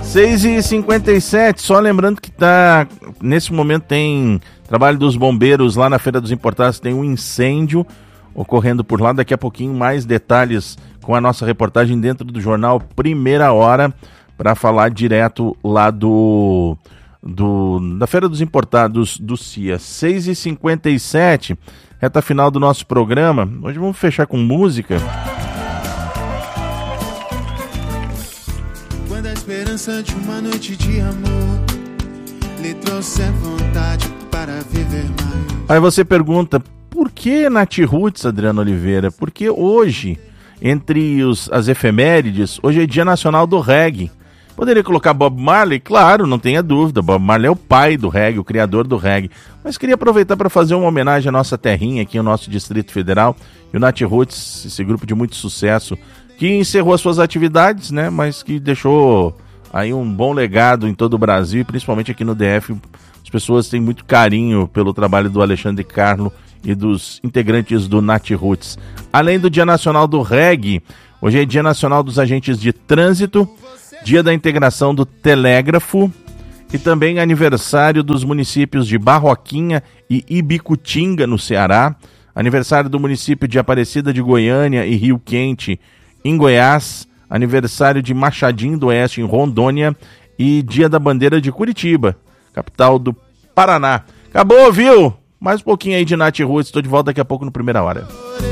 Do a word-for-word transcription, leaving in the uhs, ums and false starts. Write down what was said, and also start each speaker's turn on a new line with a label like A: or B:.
A: seis e cinquenta e sete, só lembrando que tá, nesse momento tem trabalho dos bombeiros lá na Feira dos Importados, tem um incêndio ocorrendo por lá. Daqui a pouquinho mais detalhes com a nossa reportagem dentro do jornal Primeira Hora, para falar direto lá do, do da Feira dos Importados do C I A. seis e cinquenta e sete, reta final do nosso programa. Hoje vamos fechar com música.
B: Quando a esperança de uma noite de amor lhe trouxe vontade para viver mais.
A: Aí você pergunta, por que Nath Roots, Adriano Oliveira? Porque hoje, entre os, as efemérides, hoje é Dia Nacional do Reggae. Poderia colocar Bob Marley? Claro, não tenha dúvida. Bob Marley é o pai do reggae, o criador do reggae. Mas queria aproveitar para fazer uma homenagem à nossa terrinha aqui, ao nosso Distrito Federal. E o Nath Roots, esse grupo de muito sucesso, que encerrou as suas atividades, né? Mas que deixou aí um bom legado em todo o Brasil, e principalmente aqui no D F. As pessoas têm muito carinho pelo trabalho do Alexandre Carlo e dos integrantes do Nath Roots. Além do Dia Nacional do Reggae, hoje é Dia Nacional dos Agentes de Trânsito, Dia da Integração do Telégrafo e também aniversário dos municípios de Barroquinha e Ibicutinga, no Ceará, aniversário do município de Aparecida de Goiânia e Rio Quente, em Goiás, aniversário de Machadinho do Oeste, em Rondônia, e Dia da Bandeira de Curitiba, capital do Paraná. Acabou, viu? Mais um pouquinho aí de Nath Roots, estou de volta daqui a pouco no Primeira Hora.